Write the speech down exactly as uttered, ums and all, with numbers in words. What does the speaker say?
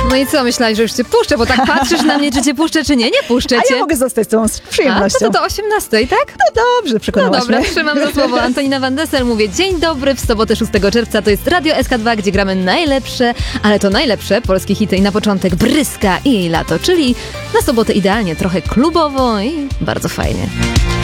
No i co, myślałeś, że już cię puszczę, bo tak patrzysz na mnie, czy cię puszczę, czy nie? Nie puszczę cię. A ja mogę zostać z tobą z przyjemnością. A, to do osiemnastej, tak? No dobrze, przekonałaś No dobra, mnie. trzymam za słowo. Antonina Van Dessel, mówię dzień dobry w sobotę szóstego czerwca. To jest Radio S K dwa, gdzie gramy najlepsze, ale to najlepsze polskie hity i na początek Bryska i jej lato, czyli na sobotę idealnie, trochę klubowo i bardzo fajnie.